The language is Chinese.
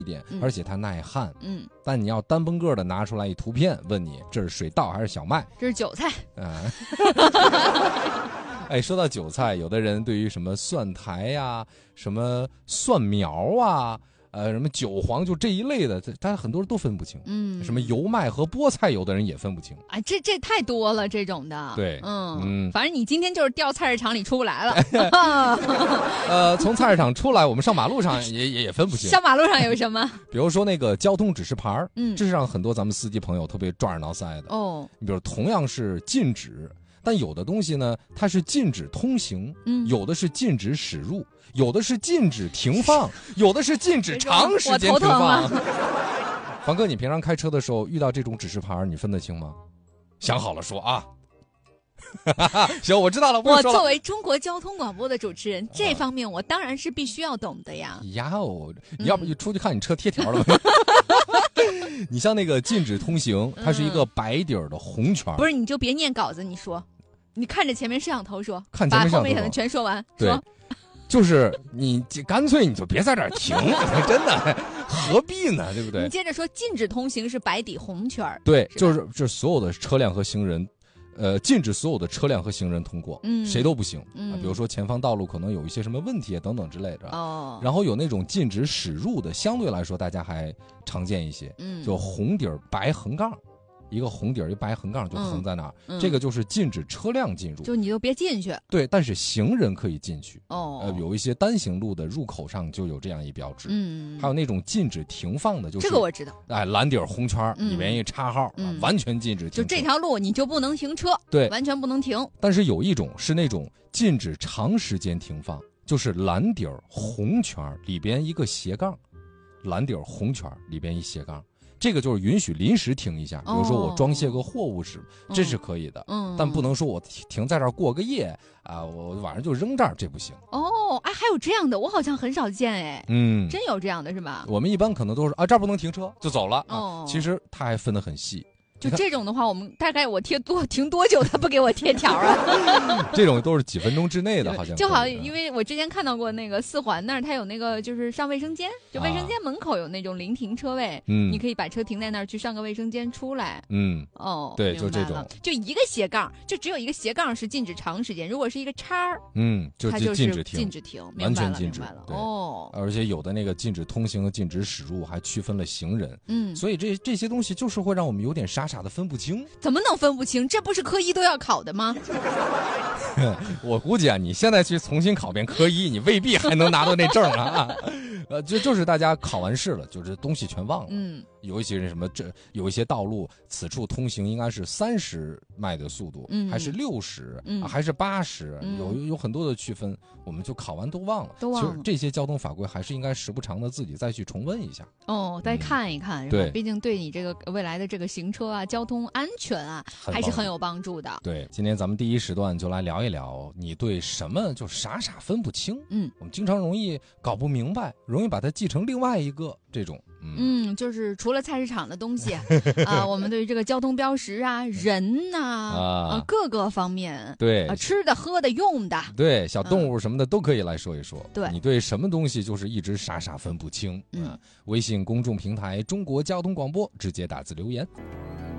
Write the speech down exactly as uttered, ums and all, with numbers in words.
一点， 嗯、 而且它耐旱。 嗯， 但你要单崩个的拿出来一图片，问你这是水稻还是小麦？ 这是韭菜。 啊、哎，说到韭菜，有的人对于什么蒜苔呀、啊、什么蒜苗啊。呃，什么韭黄就这一类的，大家很多人都分不清。嗯，什么油麦和菠菜，有的人也分不清。 哎，这这太多了，这种的。 对， 嗯嗯， 反正你今天就是掉菜市场里出不来了。 呃，从菜市场出来，我们上马路上也也也分不清。 上马路上有什么？ 比如说那个交通指示牌， 嗯， 这是让很多咱们司机朋友特别抓耳挠腮的。 哦， 你比如同样是禁止。但有的东西呢，它是禁止通行，嗯，有的是禁止驶入，有的是禁止停放，有的是禁止长时间停放。房哥，你平常开车的时候遇到这种指示牌，你分得清吗？想好了说啊。行，我知道了。 我作为中国交通广播的主持人，这方面我当然是必须要懂的呀。 呀哦，你要不你出去看你车贴条了没？你像那个禁止通行，它是一个白底儿的红圈、嗯。 不是，你就别念稿子，你说，你看着前面摄像头说， 看前面摄像头， 把后面的全说完。 对， 说就是你干脆你就别在这儿停，真的何必呢？对不对？ 你接着说，禁止通行是白底红圈。 对，就是就是所有的车辆和行人。呃，禁止所有的车辆和行人通过，嗯，谁都不行。嗯、啊，比如说前方道路可能有一些什么问题等等之类的。哦。然后有那种禁止驶入的，相对来说大家还常见一些。嗯。就红底儿白横杠，一个红底儿一白横杠就横在那儿、嗯嗯，这个就是禁止车辆进入。 就你就别进去。 对，但是行人可以进去。 哦。 呃，有一些单行路的入口上就有这样一标志。嗯。还有那种禁止停放的，就是这个我知道。 哎，蓝底儿红圈，里面一插号、嗯啊，完全禁止停车。 就这条路你就不能停车。 对， 完全不能停。 但是有一种是那种禁止长时间停放，就是蓝底儿红圈里边一个斜杠，蓝底儿红圈里边一斜杠。这个就是允许临时停一下，比如说我装卸个货物时，哦、这是可以的，嗯，但不能说我停在这儿过个夜啊，我晚上就扔这儿，这不行。 哦，哎，还有这样的，我好像很少见，哎，嗯，真有这样的是吧？ 我们一般可能都是啊，这儿不能停车就走了，哦，啊、其实它还分得很细。 就这种的话，我们大概我贴多停多久，他不给我贴条啊？ 这种都是几分钟之内的，好像就好，因为我之前看到过那个四环那儿，它有那个就是上卫生间，就卫生间门口有那种临停车位，嗯、啊，你可以把车停在那儿去上个卫生间出来。 嗯， 哦， 对，就这种， 就一个斜杠，就只有一个斜杠是禁止长时间，如果是一个叉儿， 嗯，就它就是禁止停， 禁止停， 完全禁止了。哦， 而且有的那个禁止通行和禁止驶入还区分了行人，嗯，所以这这些东西就是会让我们有点傻傻的分不清。 怎么能分不清？这不是科一都要考的吗？ 我估计啊，你现在去重新考遍科一，你未必还能拿到那证啊。呃，就就是大家考完试了，就是东西全忘了。嗯，有一些人什么这有一些道路，此处通行应该是三十迈的速度，嗯、还是六十、嗯啊，还是八十、嗯，有有很多的区分，我们就考完都忘了。 都忘了。 其实这些交通法规还是应该时不常的自己再去重温一下。 哦，再看一看，嗯、是吧？对，毕竟对你这个未来的这个行车啊、交通安全啊，还是很有帮助的。 对，今天咱们第一时段就来聊一聊，你对什么就傻傻分不清。嗯，我们经常容易搞不明白，容易把它记成另外一个这种。嗯, 嗯，就是除了菜市场的东西啊、呃，我们对于这个交通标识啊、人呐 啊, 啊、呃、各个方面， 对、 呃，吃的、喝的、用的， 对，小动物什么的、嗯、都可以来说一说。 对， 你对什么东西就是一直傻傻分不清？嗯，微信公众平台中国交通广播直接打字留言。